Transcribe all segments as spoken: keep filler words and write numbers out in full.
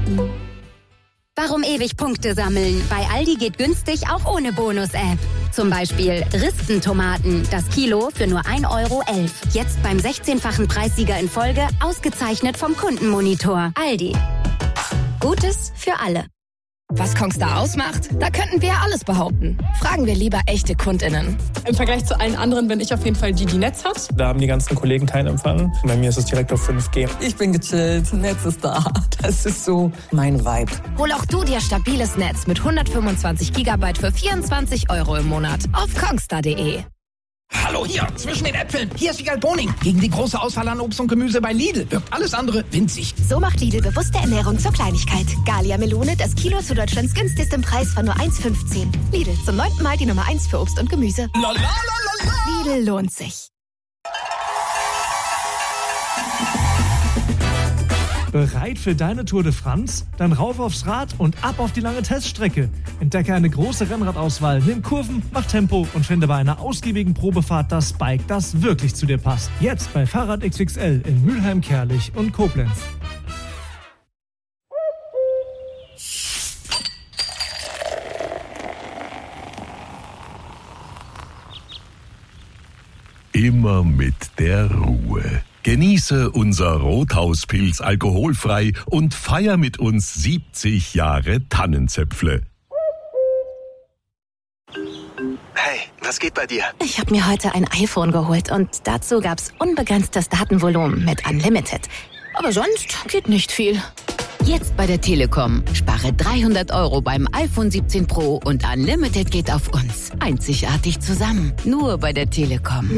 Warum ewig Punkte sammeln? Bei Aldi geht günstig auch ohne Bonus-App. Zum Beispiel Ristentomaten, das Kilo für nur ein Euro elf. Jetzt beim sechzehnfachen Preissieger in Folge, ausgezeichnet vom Kundenmonitor. Aldi. Gutes für alle. Was Kongstar ausmacht? Da könnten wir alles behaupten. Fragen wir lieber echte KundInnen. Im Vergleich zu allen anderen bin ich auf jeden Fall die, die Netz hat. Da haben die ganzen Kollegen keinen Empfang. Bei mir ist es direkt auf fünf G. Ich bin gechillt, Netz ist da. Das ist so mein Vibe. Hol auch du dir stabiles Netz mit hundertfünfundzwanzig Gigabyte für vierundzwanzig Euro im Monat auf kongstar punkt de. Hallo hier, zwischen den Äpfeln. Hier ist Wiegald Boning. Gegen die große Auswahl an Obst und Gemüse bei Lidl wirkt alles andere winzig. So macht Lidl bewusste Ernährung zur Kleinigkeit. Gallia Melone, das Kilo zu Deutschlands günstigstem Preis von nur eins fünfzehn. Lidl, zum neunten Mal die Nummer eins für Obst und Gemüse. La, la, la, la, la. Lidl lohnt sich. Bereit für deine Tour de France? Dann rauf aufs Rad und ab auf die lange Teststrecke. Entdecke eine große Rennradauswahl, nimm Kurven, mach Tempo und finde bei einer ausgiebigen Probefahrt das Bike, das wirklich zu dir passt. Jetzt bei Fahrrad X X L in Mülheim, Kerlich und Koblenz. Immer mit der Ruhe. Genieße unser Rothauspilz alkoholfrei und feier mit uns siebzig Jahre Tannenzäpfle. Hey, was geht bei dir? Ich habe mir heute ein iPhone geholt und dazu gab's unbegrenztes Datenvolumen mit Unlimited. Aber sonst geht nicht viel. Jetzt bei der Telekom. Spare dreihundert Euro beim iPhone siebzehn Pro und Unlimited geht auf uns. Einzigartig zusammen. Nur bei der Telekom.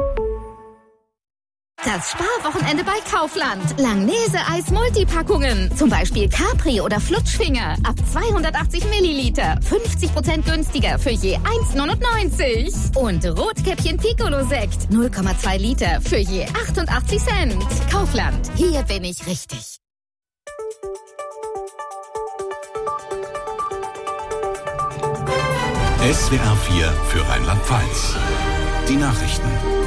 Das Sparwochenende bei Kaufland. Langnese-Eis-Multipackungen. Zum Beispiel Capri oder Flutschfinger. Ab zweihundertachtzig Milliliter. fünfzig Prozent günstiger für je eins neunundneunzig. Und Rotkäppchen Piccolo-Sekt. null Komma zwei Liter für je achtundachtzig Cent. Kaufland. Hier bin ich richtig. S W R vier für Rheinland-Pfalz. Die Nachrichten.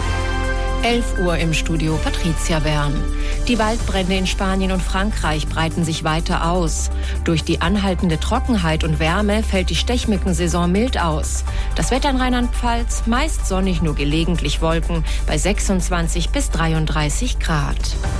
elf Uhr im Studio, Patricia Wern. Die Waldbrände in Spanien und Frankreich breiten sich weiter aus. Durch die anhaltende Trockenheit und Wärme fällt die Stechmückensaison mild aus. Das Wetter in Rheinland-Pfalz meist sonnig, nur gelegentlich Wolken bei sechsundzwanzig bis dreiunddreißig Grad.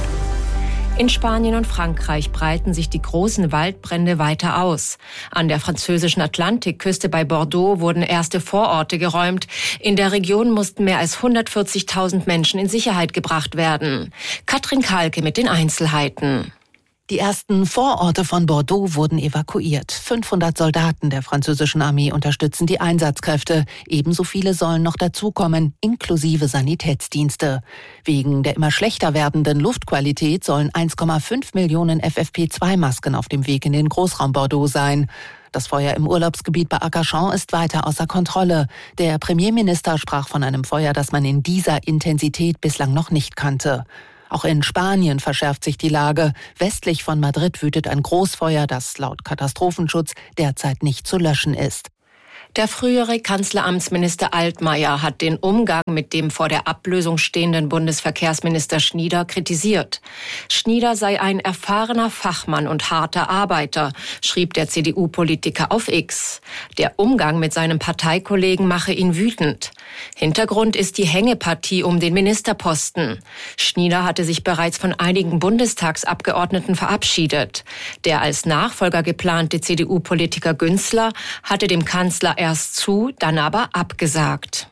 In Spanien und Frankreich breiten sich die großen Waldbrände weiter aus. An der französischen Atlantikküste bei Bordeaux wurden erste Vororte geräumt. In der Region mussten mehr als hundertvierzigtausend Menschen in Sicherheit gebracht werden. Katrin Kalke mit den Einzelheiten. Die ersten Vororte von Bordeaux wurden evakuiert. fünfhundert Soldaten der französischen Armee unterstützen die Einsatzkräfte. Ebenso viele sollen noch dazukommen, inklusive Sanitätsdienste. Wegen der immer schlechter werdenden Luftqualität sollen eins Komma fünf Millionen F F P zwei Masken auf dem Weg in den Großraum Bordeaux sein. Das Feuer im Urlaubsgebiet bei Arcachon ist weiter außer Kontrolle. Der Premierminister sprach von einem Feuer, das man in dieser Intensität bislang noch nicht kannte. Auch in Spanien verschärft sich die Lage. Westlich von Madrid wütet ein Großfeuer, das laut Katastrophenschutz derzeit nicht zu löschen ist. Der frühere Kanzleramtsminister Altmaier hat den Umgang mit dem vor der Ablösung stehenden Bundesverkehrsminister Schnieder kritisiert. Schnieder sei ein erfahrener Fachmann und harter Arbeiter, schrieb der C D U-Politiker auf X. Der Umgang mit seinem Parteikollegen mache ihn wütend. Hintergrund ist die Hängepartie um den Ministerposten. Schnieder hatte sich bereits von einigen Bundestagsabgeordneten verabschiedet. Der als Nachfolger geplante C D U-Politiker Günzler hatte dem Kanzler erst zu, dann aber abgesagt.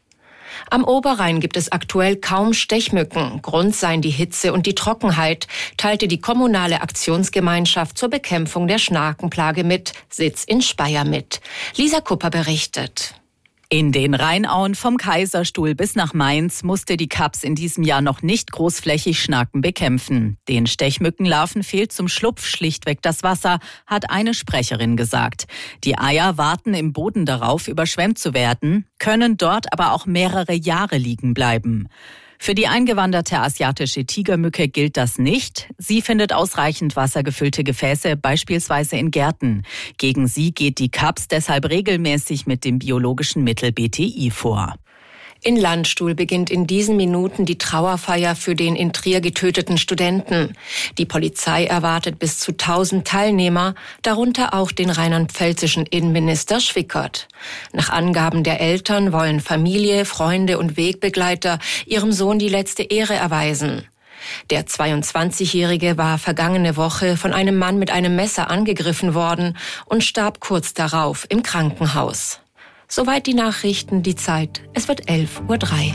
Am Oberrhein gibt es aktuell kaum Stechmücken. Grund seien die Hitze und die Trockenheit, teilte die kommunale Aktionsgemeinschaft zur Bekämpfung der Schnakenplage mit, Sitz in Speyer mit. Lisa Kupper berichtet. In den Rheinauen vom Kaiserstuhl bis nach Mainz musste die K A P S in diesem Jahr noch nicht großflächig Schnaken bekämpfen. Den Stechmückenlarven fehlt zum Schlupf schlichtweg das Wasser, hat eine Sprecherin gesagt. Die Eier warten im Boden darauf, überschwemmt zu werden, können dort aber auch mehrere Jahre liegen bleiben. Für die eingewanderte asiatische Tigermücke gilt das nicht. Sie findet ausreichend wassergefüllte Gefäße, beispielsweise in Gärten. Gegen sie geht die K A P S deshalb regelmäßig mit dem biologischen Mittel B T I vor. In Landstuhl beginnt in diesen Minuten die Trauerfeier für den in Trier getöteten Studenten. Die Polizei erwartet bis zu tausend Teilnehmer, darunter auch den rheinland-pfälzischen Innenminister Schwickert. Nach Angaben der Eltern wollen Familie, Freunde und Wegbegleiter ihrem Sohn die letzte Ehre erweisen. Der zweiundzwanzigjährige war vergangene Woche von einem Mann mit einem Messer angegriffen worden und starb kurz darauf im Krankenhaus. Soweit die Nachrichten, die Zeit. Es wird elf Uhr drei.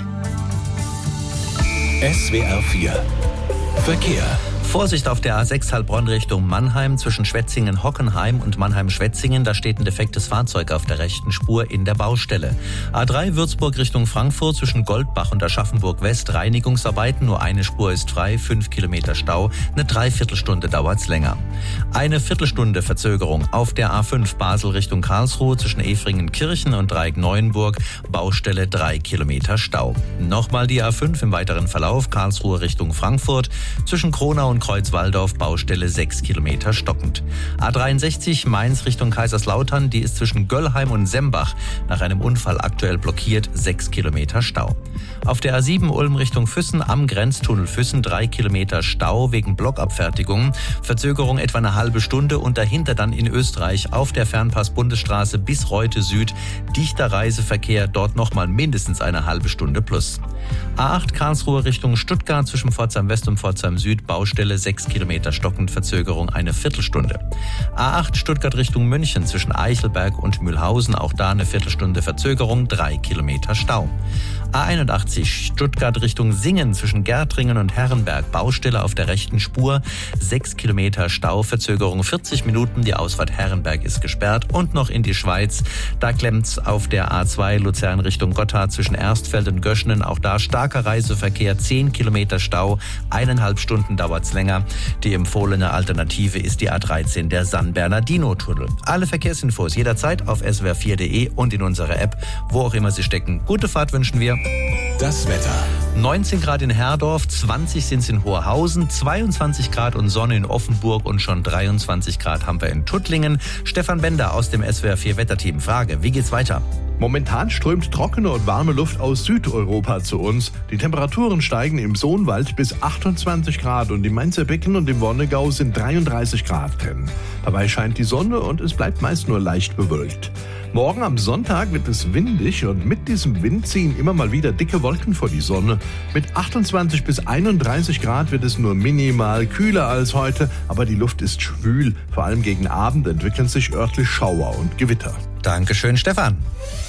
S W R vier Verkehr. Vorsicht auf der A sechs Heilbronn Richtung Mannheim zwischen Schwetzingen-Hockenheim und Mannheim-Schwetzingen. Da steht ein defektes Fahrzeug auf der rechten Spur in der Baustelle. A drei Würzburg Richtung Frankfurt zwischen Goldbach und Aschaffenburg West. Reinigungsarbeiten. Nur eine Spur ist frei. Fünf Kilometer Stau. Eine Dreiviertelstunde dauert's länger. Eine Viertelstunde Verzögerung auf der A fünf Basel Richtung Karlsruhe zwischen Efringen-Kirchen und Dreieck-Neuenburg. Baustelle drei Kilometer Stau. Nochmal die A fünf im weiteren Verlauf. Karlsruhe Richtung Frankfurt zwischen Kronau und Kreuzwaldorf, Baustelle sechs Kilometer stockend. A dreiundsechzig Mainz Richtung Kaiserslautern, die ist zwischen Göllheim und Sembach nach einem Unfall aktuell blockiert, sechs Kilometer Stau. Auf der A sieben Ulm Richtung Füssen am Grenztunnel Füssen drei Kilometer Stau wegen Blockabfertigung. Verzögerung etwa eine halbe Stunde und dahinter dann in Österreich auf der Fernpass-Bundesstraße bis Reute Süd. Dichter Reiseverkehr, dort nochmal mindestens eine halbe Stunde plus. A acht Karlsruhe Richtung Stuttgart zwischen Pforzheim West und Pforzheim Süd, Baustelle sechs Kilometer stockend, Verzögerung eine Viertelstunde. A acht Stuttgart Richtung München zwischen Eichelberg und Mühlhausen, auch da eine Viertelstunde Verzögerung, drei Kilometer Stau. A einundachtzig Stuttgart Richtung Singen zwischen Gärtringen und Herrenberg, Baustelle auf der rechten Spur, sechs Kilometer Stau, Verzögerung vierzig Minuten, die Ausfahrt Herrenberg ist gesperrt. Und noch in die Schweiz, da klemmt's auf der A zwei Luzern Richtung Gotthard zwischen Erstfeld und Göschenen, auch da starker Reiseverkehr, zehn Kilometer Stau, eineinhalb Stunden dauert's länger. Die empfohlene Alternative ist die A dreizehn, der San Bernardino-Tunnel. Alle Verkehrsinfos jederzeit auf s w r vier punkt d e und in unserer App, wo auch immer Sie stecken. Gute Fahrt wünschen wir. Das Wetter. neunzehn Grad in Herdorf, zwanzig sind es in Hoherhausen, zweiundzwanzig Grad und Sonne in Offenburg und schon dreiundzwanzig Grad haben wir in Tuttlingen. Stefan Bender aus dem S W R vier Wetterteam. Frage, wie geht's weiter? Momentan strömt trockene und warme Luft aus Südeuropa zu uns. Die Temperaturen steigen im Sohnwald bis achtundzwanzig Grad und im Mainzer Becken und im Wonnegau sind dreiunddreißig Grad drin. Dabei scheint die Sonne und es bleibt meist nur leicht bewölkt. Morgen am Sonntag wird es windig und mit diesem Wind ziehen immer mal wieder dicke Wolken vor die Sonne. Mit achtundzwanzig bis einunddreißig Grad wird es nur minimal kühler als heute, aber die Luft ist schwül. Vor allem gegen Abend entwickeln sich örtlich Schauer und Gewitter. Dankeschön, Stefan.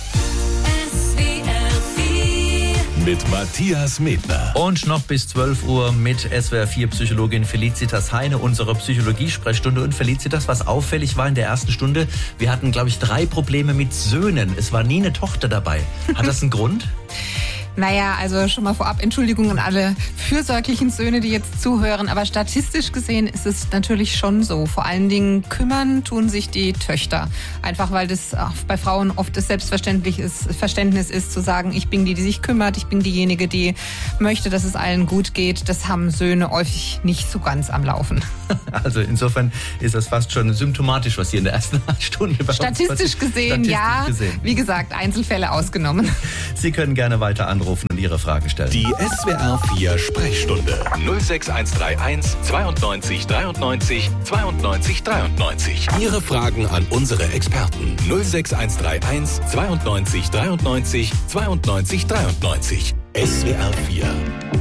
Mit Matthias Medner. Und noch bis zwölf Uhr mit S W R vier Psychologin Felicitas Heine, unsere Psychologie-Sprechstunde. Und Felicitas, was auffällig war in der ersten Stunde, wir hatten, glaube ich, drei Probleme mit Söhnen. Es war nie eine Tochter dabei. Hat das einen Grund? Naja, also schon mal vorab Entschuldigung an alle fürsorglichen Söhne, die jetzt zuhören. Aber statistisch gesehen ist es natürlich schon so. Vor allen Dingen kümmern tun sich die Töchter. Einfach weil das bei Frauen oft das selbstverständlich ist, Verständnis ist, zu sagen, ich bin die, die sich kümmert, ich bin diejenige, die möchte, dass es allen gut geht. Das haben Söhne häufig nicht so ganz am Laufen. Also insofern ist das fast schon symptomatisch, was hier in der ersten Stunde bei Statistisch uns gesehen, Statistisch ja. Gesehen. Wie gesagt, Einzelfälle ausgenommen. Sie können gerne weiter anrufen und Ihre Fragen stellen. Die S W R vier Sprechstunde null sechs eins drei eins zweiundneunzig dreiundneunzig zweiundneunzig dreiundneunzig. Ihre Fragen an unsere Experten null sechs eins drei eins zweiundneunzig dreiundneunzig zweiundneunzig dreiundneunzig. S W R vier